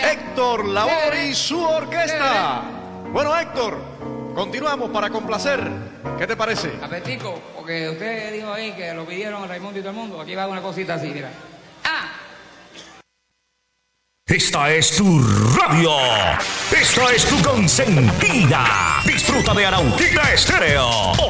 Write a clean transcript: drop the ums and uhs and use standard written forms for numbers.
Héctor Lavoe y su orquesta. Bueno, Héctor, continuamos para complacer. ¿Qué te parece? Apetico, porque usted dijo ahí que lo pidieron a Raimundo y todo el mundo. Aquí va una cosita así, mira. Esta es tu radio. Esta es tu consentida. Disfruta de Anauquita Estéreo.